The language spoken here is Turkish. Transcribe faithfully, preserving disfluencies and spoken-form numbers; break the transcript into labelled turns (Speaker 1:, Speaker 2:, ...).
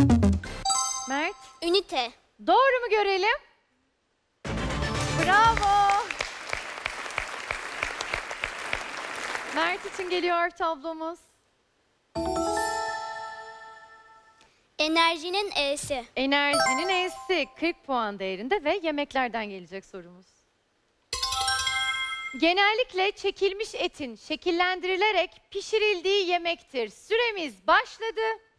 Speaker 1: Mert.
Speaker 2: Ünite.
Speaker 1: Doğru mu görelim? Bravo. Mert için geliyor tablomuz.
Speaker 2: Enerjinin E'si.
Speaker 1: Enerjinin E'si kırk puan değerinde ve yemeklerden gelecek sorumuz. Genellikle çekilmiş etin şekillendirilerek pişirildiği yemektir. Süremiz başladı.